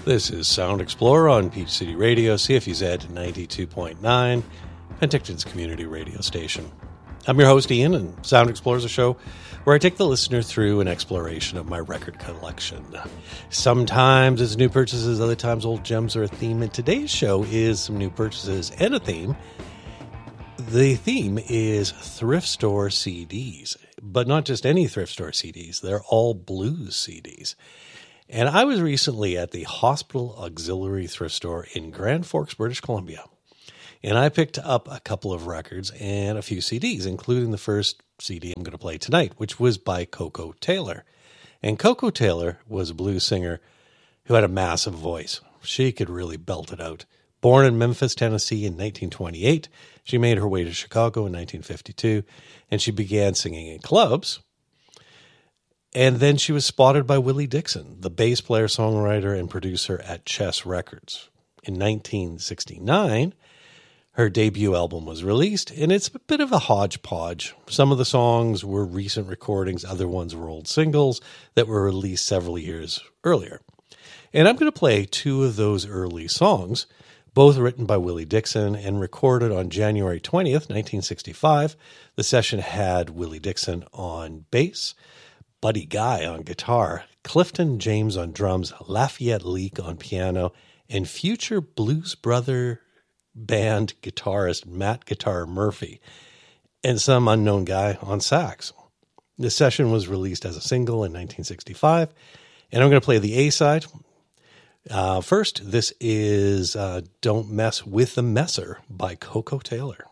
This is Sound Explorer on Peach City Radio, CFUZ 92.9, Penticton's community radio station. I'm your host, Ian, and Sound Explorer is a show where I take the listener through an exploration of my record collection. Sometimes it's new purchases, other times old gems are a theme, and today's show is some new purchases and a theme. The theme is thrift store CDs, but not just any thrift store CDs. They're all blues CDs. And I was recently at the Hospital Auxiliary Thrift Store in Grand Forks, British Columbia. And I picked up a couple of records and a few CDs, including the first CD I'm going to play tonight, which was by Koko Taylor. And Koko Taylor was a blues singer who had a massive voice. She could really belt it out. Born in Memphis, Tennessee in 1928, she made her way to Chicago in 1952, and she began singing in clubs. And then she was spotted by Willie Dixon, the bass player, songwriter, and producer at Chess Records. In 1969, her debut album was released, and it's a bit of a hodgepodge. Some of the songs were recent recordings, other ones were old singles that were released several years earlier. And I'm going to play two of those early songs, both written by Willie Dixon and recorded on January 20th, 1965. The session had Willie Dixon on bass, Buddy Guy on guitar, Clifton James on drums, Lafayette Leake on piano, and future Blues Brother band guitarist Matt Guitar Murphy, and some unknown guy on sax. The session was released as a single in 1965, and I'm going to play the A-side. First, this is Don't Mess with the Messer by Koko Taylor.